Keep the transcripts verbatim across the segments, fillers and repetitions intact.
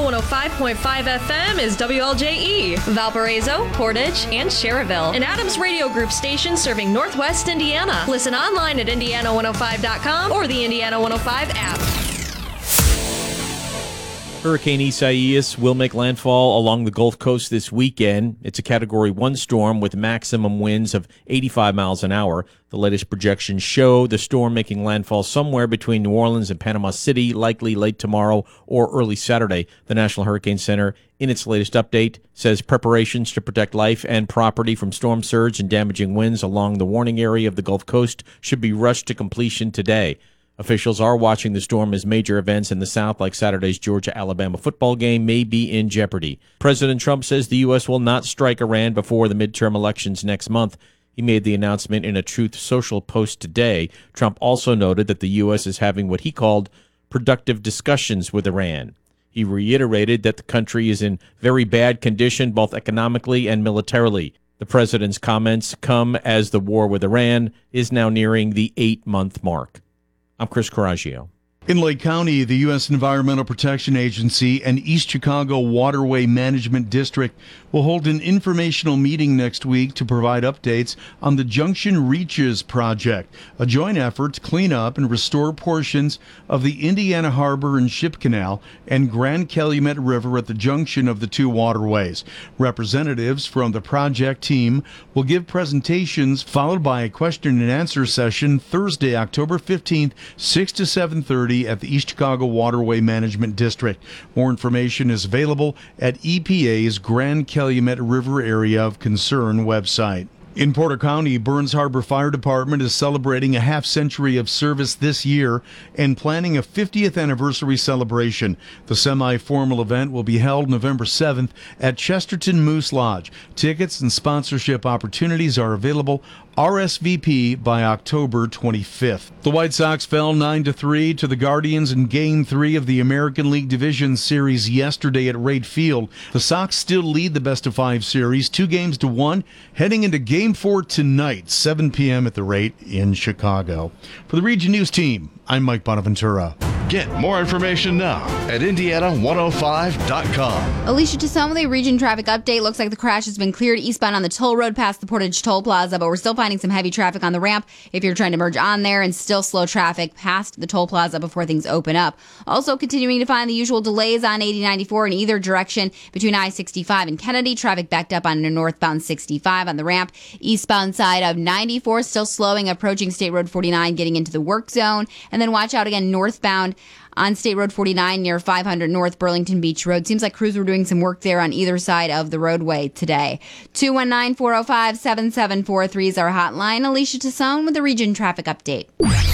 Indiana one oh five point five F M is W L J E, Valparaiso, Portage, and Schererville, an Adams Radio Group station serving Northwest Indiana. Listen online at indiana one oh five dot com or the Indiana one oh five app. Hurricane Isaias will make landfall along the Gulf Coast this weekend. It's a Category one storm with maximum winds of eighty-five miles an hour. The latest projections show the storm making landfall somewhere between New Orleans and Panama City, likely late tomorrow or early Saturday. The National Hurricane Center, in its latest update, says preparations to protect life and property from storm surge and damaging winds along the warning area of the Gulf Coast should be rushed to completion today. Officials are watching the storm as major events in the South, like Saturday's Georgia-Alabama football game, may be in jeopardy. President Trump says the U S will not strike Iran before the midterm elections next month. He made the announcement in a Truth Social post today. Trump also noted that the U S is having what he called productive discussions with Iran. He reiterated that the country is in very bad condition, both economically and militarily. The president's comments come as the war with Iran is now nearing the eight-month mark. I'm Chris Coraggio. In Lake County, the U S Environmental Protection Agency and East Chicago Waterway Management District will hold an informational meeting next week to provide updates on the Junction Reaches project, a joint effort to clean up and restore portions of the Indiana Harbor and Ship Canal and Grand Calumet River at the junction of the two waterways. Representatives from the project team will give presentations followed by a question and answer session Thursday, October fifteenth, six to seven thirty at the East Chicago Waterway Management District. More information is available at E P A's Grand Calumet River Area of Concern website. In Porter County, Burns Harbor Fire Department is celebrating a half century of service this year and planning a fiftieth anniversary celebration. The semi-formal event will be held November seventh at Chesterton Moose Lodge. Tickets and sponsorship opportunities are available. R S V P by October twenty-fifth. The White Sox fell nine to three to the Guardians in Game three of the American League Division Series yesterday at Wright Field. The Sox still lead the best-of-five series, two games to one, heading into Game four tonight, seven p.m. at the Rate in Chicago. For the Region News team, I'm Mike Bonaventura. Get more information now at indiana one oh five dot com. Alicia Tassone with a region traffic update. Looks like the crash has been cleared eastbound on the toll road past the Portage Toll Plaza, but we're still finding some heavy traffic on the ramp if you're trying to merge on there, and still slow traffic past the toll plaza before things open up. Also continuing to find the usual delays on eighty ninety-four in either direction between I sixty-five and Kennedy. Traffic backed up on northbound sixty-five on the ramp. Eastbound side of ninety-four still slowing, approaching State Road forty-nine, getting into the work zone. And then watch out again northbound on State Road forty-nine near five hundred North Burlington Beach Road. Seems like crews were doing some work there on either side of the roadway today. two one nine, four oh five, seven seven four three is our hotline. Alicia Tassone with the Region Traffic Update.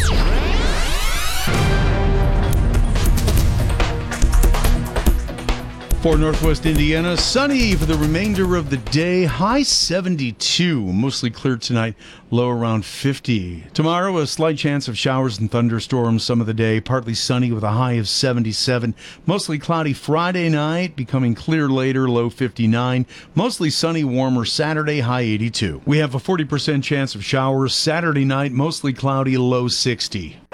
For Northwest Indiana, sunny for the remainder of the day. High seventy-two, mostly clear tonight, low around fifty. Tomorrow, a slight chance of showers and thunderstorms some of the day. Partly sunny with a high of seventy-seven. Mostly cloudy Friday night, becoming clear later, low fifty-nine. Mostly sunny, warmer Saturday, high eighty-two. We have a forty percent chance of showers Saturday night, mostly cloudy, low sixty.